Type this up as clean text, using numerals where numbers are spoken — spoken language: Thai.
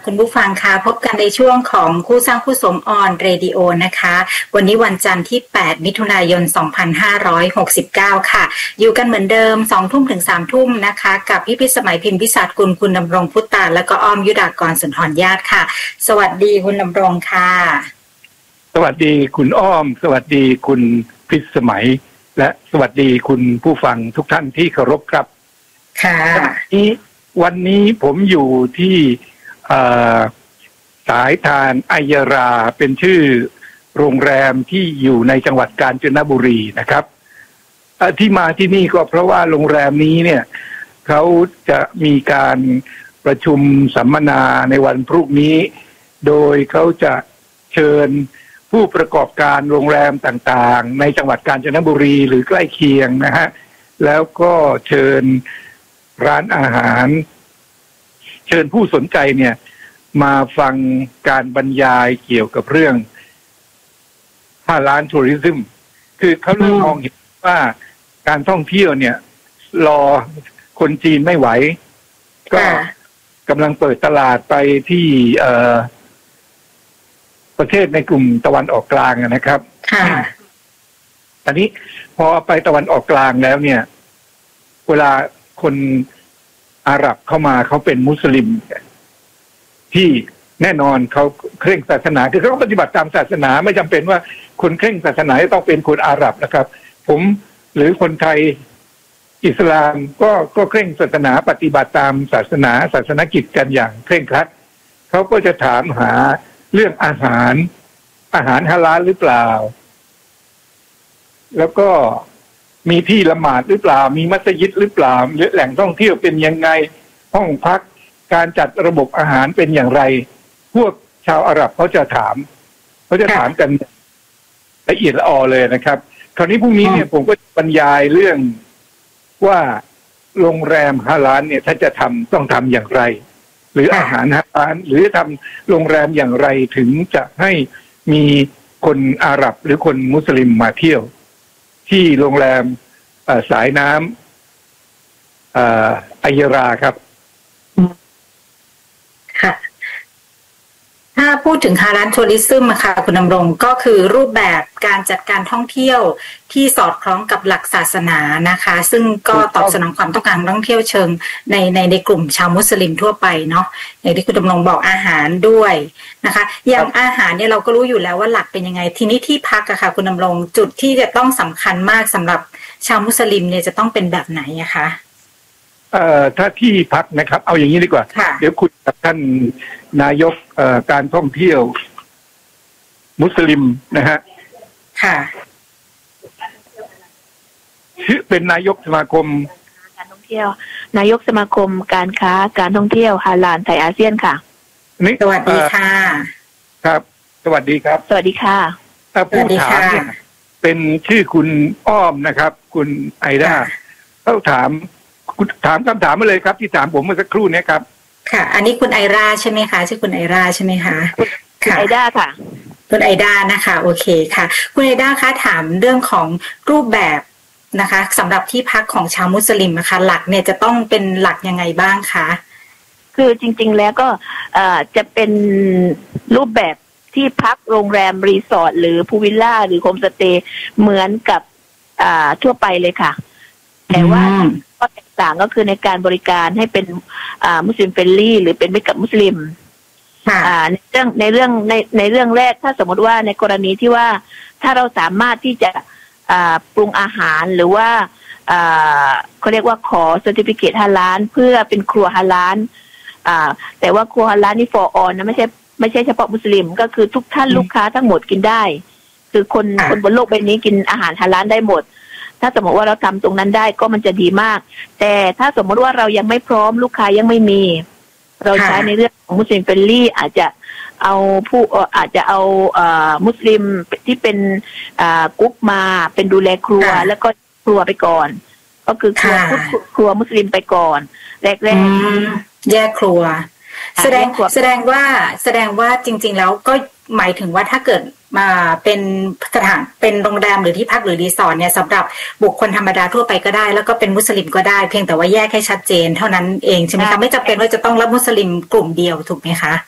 คุณผู้ฟังคะพบกันในช่วงของคู่สร้างคู่สมออนเรดิโอนะคะวันนี้วันจันทร์ที่8มิถุนายน2569ค่ะอยู่กันเหมือนเดิม2ทุ่มถึง3ทุ่มนะคะกับพี่พิสมัยพิมพ์พิศาจกุลคุณดำรงพุตตาและก็อ้อมยุดากรสุนทรญาติค่ะสวัสดีคุณดำรงค่ะสวัสดีคุณอ้อมสวัสดีคุณพิสมัยและสวัสดีคุณผู้ฟังทุกท่านที่เคารพครับค่ะวันนี้ผมอยู่ที่สายทานอัยราเป็นชื่อโรงแรมที่อยู่ในจังหวัดกาญจนบุรีนะครับที่มาที่นี่ก็เพราะว่าโรงแรมนี้เนี่ยเขาจะมีการประชุมสัมมนาในวันพรุ่งนี้โดยเขาจะเชิญผู้ประกอบการโรงแรมต่างๆในจังหวัดกาญจนบุรีหรือใกล้เคียงนะฮะแล้วก็เชิญร้านอาหารเชิญผู้สนใจเนี่ยมาฟังการบรรยายเกี่ยวกับเรื่อง5 ล้านทัวริซึมคือเขาเริ่มมองเห็นว่าการท่องเที่ยวเนี่ยรอคนจีนไม่ไหวก็กำลังเปิดตลาดไปที่ประเทศในกลุ่มตะวันออกกลางนะครับตอนนี้พอไปตะวันออกกลางแล้วเนี่ยเวลาคนอาหรับเข้ามาเขาเป็นมุสลิมที่แน่นอนเขาเคร่งศาสนาคือเขาปฏิบัติตามศาสนาไม่จำเป็นว่าคนเคร่งศาสนาจะต้องเป็นคนอาหรับนะครับผมหรือคนไทยอิสลามก็เคร่งศาสนาปฏิบัติตามศาสนกิจกันอย่างเคร่งครัดเขาก็จะถามหาเรื่องอาหารฮาลาลหรือเปล่าแล้วก็มีที่ละหมาดหรือเปล่ามีมัสยิดหรือเปล่าแหล่งท่องเที่ยวเป็นยังไงห้องพักการจัดระบบอาหารเป็นอย่างไรพวกชาวอาหรับเขาจะถามกันละเอียดละออเลยนะครับคราวนี้พรุ่งนี้เนี่ยผมก็บรรยายเรื่องว่าโรงแรมฮาลาลเนี่ยถ้าจะทำต้องทำอย่างไรหรืออาหารฮาลาลหรือทำโรงแรมอย่างไรถึงจะให้มีคนอาหรับหรือคนมุสลิมมาเที่ยวที่โรงแรมสายน้ำอัยราครับค่ะถ้าพูดถึงฮาลาลทัวริซึมค่ะคุณดำรงก็คือรูปแบบการจัดการท่องเที่ยวที่สอดคล้องกับหลักศาสนานะคะซึ่งก็ตอบสนองความต้องการท่องเที่ยวเชิงในกลุ่มชาวมุสลิมทั่วไปเนาะอย่างที่คุณดำรงบอกอาหารด้วยนะคะอย่างอาหารเนี่ยเราก็รู้อยู่แล้วว่าหลักเป็นยังไงทีนี้ที่พักอะค่ะคุณดำรงจุดที่จะต้องสำคัญมากสำหรับชาวมุสลิมเนี่ยจะต้องเป็นแบบไหนอะคะถ้าที่พักนะครับเอาอย่างนี้ดีกว่าเดี๋ยวคุยกับท่านนายกการท่องเที่ยวมุสลิมนะฮะค่ะเป็นนายกสมาคมการท่องเที่ยวนายกสมาคมการค้าการท่องเที่ยวฮาลาลไทยอาเซียนค่ะสวัสดีค่ะครับสวัสดีครับสวัสดีค่ะผู้ถามเนี่ยเป็นชื่อคุณอ้อมนะครับคุณไอด้าต้องถามคำถามมาเลยครับที่ถามผมเมื่อสักครู่นี้ครับค่ะอันนี้คุณไอราใช่ไหมคะชื่อคุณไอราใช่ไหมคะคุณไอด้าค่ะคุณไอด้านะคะโอเคค่ะคุณไอด้าคะถามเรื่องของรูปแบบนะคะสำหรับที่พักของชาวมุสลิมนะคะหลักเนี่ยจะต้องเป็นหลักยังไงบ้างคะคือจริงๆแล้วก็จะเป็นรูปแบบที่พักโรงแรมรีสอร์ทหรือพูลวิลล่าหรือโฮมสเตย์เหมือนกับทั่วไปเลยค่ะแต่ว่าก็แตกต่างก็คือในการบริการให้เป็นมุสลิมเฟรนลี่หรือเป็นมิตรกับมุสลิมในเรื่องแรกถ้าสมมติว่าในกรณีที่ว่าถ้าเราสามารถที่จะปรุงอาหารหรือว่าเขาเรียกว่าขอเซอร์ติฟิเคตฮาลาลเพื่อเป็นครัวฮาลาลแต่ว่าครัวฮาลาลนี่ for all นะไม่ใช่เฉพาะมุสลิมก็คือทุกท่านลูกค้าทั้งหมดกินได้คือคนบนโลกใบนี้กินอาหารฮาลาลได้หมดถ้าสมมติว่าเราทำตรงนั้นได้ก็มันจะดีมากแต่ถ้าสมมติว่าเรายังไม่พร้อมลูกค้ายังไม่มีเราใช้ในเรื่องของมุสลิมเฟรนลี่อาจจะเอามุสลิมที่เป็นกุ๊กมาเป็นดูแลครัวแล้วก็ครัวไปก่อนก็คือครัวมุสลิมไปก่อนแรกแยกครัวแสดงว่าจริงๆแล้วก็หมายถึงว่าถ้าเกิดมาเป็นสถานเป็นโรงแรมหรือที่พักหรือรีสอร์ทเนี่ยสำหรับบุคคลธรรมดาทั่วไปก็ได้แล้วก็เป็นมุสลิมก็ได้เพียงแต่ว่าแยกให้ชัดเจนเท่านั้นเองใช่ไหมคะไม่จำเป็นว่าจะต้องรับมุสลิมกลุ่มเดียวถูกไหมคะ